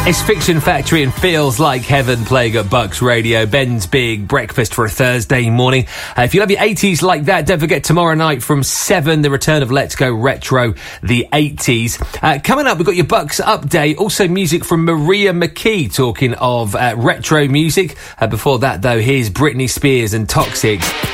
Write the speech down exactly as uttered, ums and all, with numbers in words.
It's Fiction Factory and Feels Like Heaven playing at Bucks Radio. Ben's Big Breakfast for a Thursday morning. Uh, if you love your eighties like that, don't forget tomorrow night from seven, the return of Let's Go Retro, the eighties. Uh, coming up, we've got your Bucks update. Also music from Maria McKee, talking of uh, retro music. Uh, before that, though, here's Britney Spears and Toxic.